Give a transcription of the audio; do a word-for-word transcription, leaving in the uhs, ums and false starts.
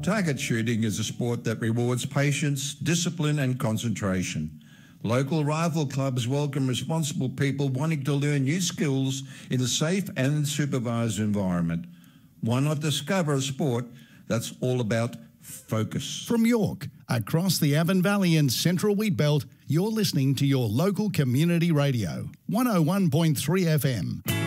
Target shooting is a sport that rewards patience, discipline and concentration. Local rifle clubs welcome responsible people wanting to learn new skills in a safe and supervised environment. Why not discover a sport that's all about focus? From York, across the Avon Valley and Central Wheatbelt, you're listening to your local community radio, one oh one point three F M.